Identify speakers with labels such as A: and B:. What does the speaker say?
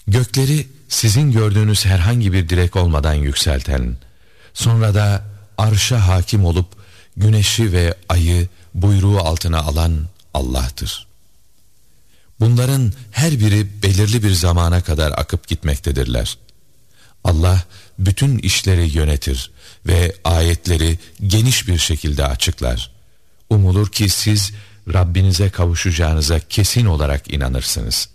A: Gökleri sizin gördüğünüz herhangi bir direk olmadan yükselten, sonra da arşa hakim olup güneşi ve ayı buyruğu altına alan Allah'tır. Bunların her biri belirli bir zamana kadar akıp gitmektedirler. Allah bütün işleri yönetir ve ayetleri geniş bir şekilde açıklar. Umulur ki siz Rabbinize kavuşacağınıza kesin olarak inanırsınız.